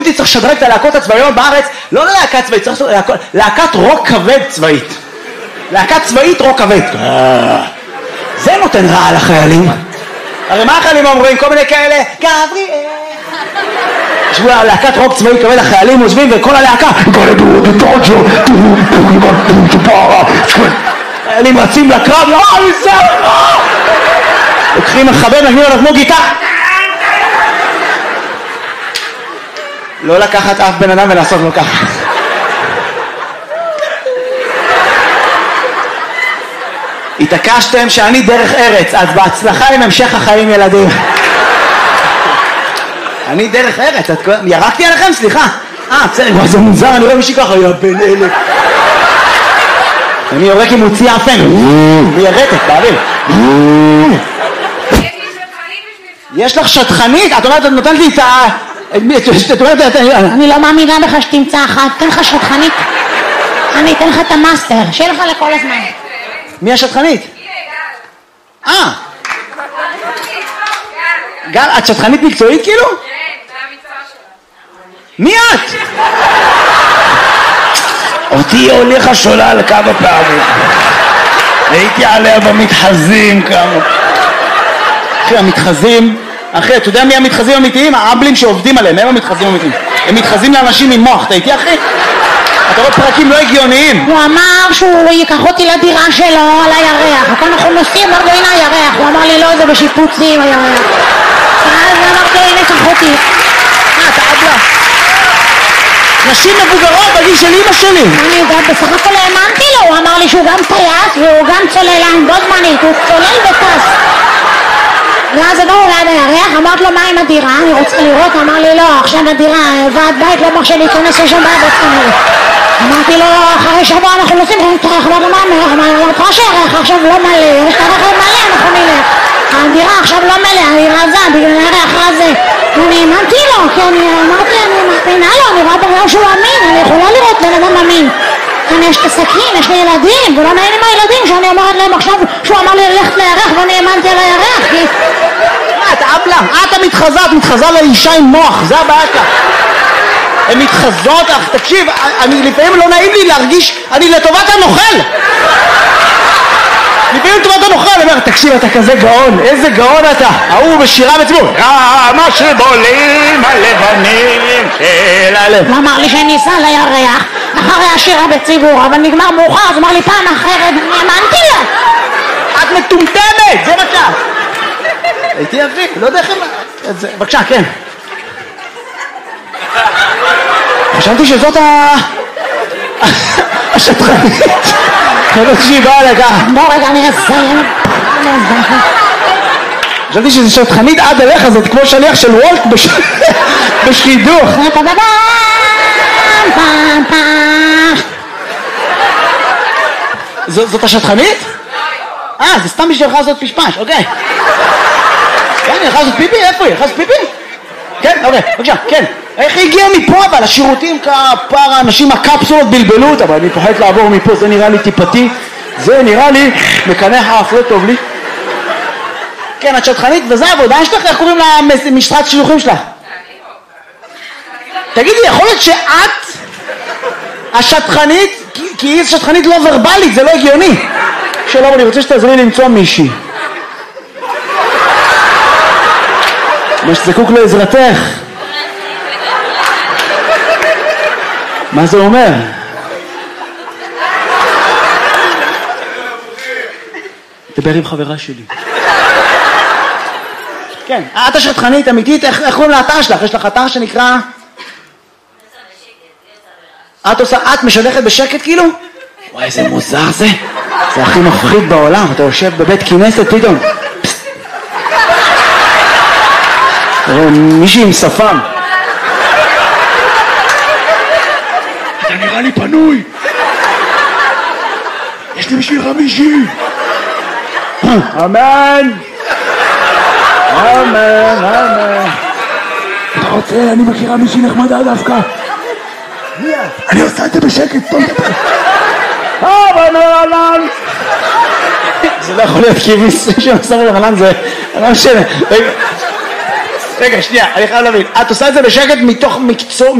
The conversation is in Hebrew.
הייתי צריך לשדרג את הלהקות הצבאיות בארץ, לא ללהקה צבאית, צריך להקת רוק כבד צבאית. להקה צבאית רוק כבד. זה נותן רע לחיילים. הרי מה החיילים אומרים? כל מיני כאלה, גבריאל. ישבו להקת רוק צבאי כבד, החיילים עוזבים וכל הלהקה חיילים רצים לקרב, לא, ניסה! לוקחים מחבר, נגנים עליו כמו גיטה. לא לקחת אף בן אדם ולעשות לו ככה. התעקשתם שאני דרך ארץ, אז בהצלחה עם המשך החיים ילדים. אני דרך ארץ, ירקתי עליכם? סליחה. בסדר, זה מוזר, אני רואה מישהי ככה, יא בן אלה. אני יורק עם מוציא אפן, וירקת, באוויר. יש לך שטחנית? את אומרת, את נותנת לי את ה... אני לא מאמינה בך שתמצא אחת, תן לך שטחנית. אני אתן לך את המאסטר, שיהיה לך לכל הזמן. מי השטחנית? גל, את שטחנית מקצועית כאילו? כן, זה המקצוע שלה. מי את? אותי הוליכה שולל כמה פעמים. הייתי עליה במתחזים כמה. אחי, המתחזים, אחי, אתה יודע מי המתחזים האמיתיים? האבלים שעובדים עליהם, הם המתחזים האמיתיים. הם מתחזים לאנשים עם מוח, אתה איתי אחי? אתה רואה פרקים לא הגיוניים. הוא אמר שהוא ייקח אותי לדירה שלו על הירח, וכאן אנחנו נוסעים, אמרתי לו הנה הירח, הוא אמר לי לא, זה בשיפוצים הירח. אז אמרתי לו הנה קח אותי. אתה אבלה. נשים מבוגרות בגיל של אמא שלי. אני יודעת, בסך הכל האמנתי לו, הוא אמר לי שהוא גם טייס והוא גם צוללן בו זמנית, הוא צולל וטס. ואז עברנו ליד הירח, אמרת לו מה עם הדירה, אני רוצה לראות, אמר לי לא, עכשיו הדירה, ועד בית לא מרשה להיכנס לשם בעד עצמנו. אמרתי לו, אחרי שבוע אנחנו נוסעים, אמרתי לו מה, אמרת שהירח עכשיו לא מלא, יש את הרכב מלא, אנחנו נלך. הדירה עכשיו לא מלא, אני רזה, בגלל הירח רזה. אני האמנתי לו, כי אני אמרתי, אני מאמינה לו, אני רואה בריאו שהוא אמין, אני יכולה לראות בן אדם אמין. כאן יש את הסכין, יש לי ילדים, ולא נעים עם הילדים שאני אומרת להם עכשיו שהוא אמר לי ללכת לירח ואני האמנתי על הירח. את אבלה, את מתחזה לאישה עם מוח, זה הבעיה כאן. הן מתחזות, אך תקשיב, לפעמים לא נעים לי להרגיש, אני לטובת הנוכל. לפעמים לטובת הנוכל, אני אומר, תקשיב, אתה כזה גאון, איזה גאון אתה. ההוא בשירה בציבור, מה שבולים הלבנים של הלב. הוא אמר לי שאני אסע לירח אחרי השירה בציבור, אבל נגמר מאוחר, אז אמר לי פעם אחרת, אני האמנתי לה. את מטומטמת, זה מצב. הייתי אבי, לא יודע איך הם... בבקשה, כן. חשבתי שזאת השטחנית. חשבתי שהיא באה לכך. בוא רגע, אני אסיים. חשבתי שזו שטחנית עד אליך, זאת כמו שליח של וולט בשידוך. זאת השטחנית? זה סתם בשבילך לעשות פשפש, אוקיי. כן, היא יכולה לעשות פיפי? איפה היא? יכולה לעשות פיפי? כן, אוקיי, בבקשה, כן. איך היא הגיעה מפה, אבל השירותים כפר האנשים הקפסולות בלבלו אותה, אבל אני פוחד לעבור מפה, זה נראה לי טיפתי, זה נראה לי מקנח האף, לא טוב לי. כן, את שטחנית, וזה העבודה שלך, איך קוראים למשרת שילוחים שלך? תגידי, יכול להיות שאת השטחנית, כי היא שטחנית לא ורבלית, זה לא הגיוני. שלום, אני רוצה שתעזרי לי למצוא מישהי. מה שזקוק לעזרתך. מה זה אומר? דבר עם חברה שלי. כן, את השטחנית אמיתית, איך קוראים לאתר שלך? יש לך אתר שנקרא... את משדכת בשקט כאילו? וואי, איזה מוזר זה. זה הכי מפחיד בעולם, אתה יושב בבית כנסת פתאום. תראה, מישהי עם שפם. אתה נראה לי פנוי. יש לי בשבילך מישהי. אמן. אמן, אמן. אתה רוצה, אני מכירה מישהי נחמדה דווקא. אני עושה את זה בשקט, טוב. אמן. זה לא יכול להיות כי מישהו שמסר לרלן זה לא משנה. רגע, שנייה, אני חייב להבין. את עושה את זה בשקט מתוך מקצוע,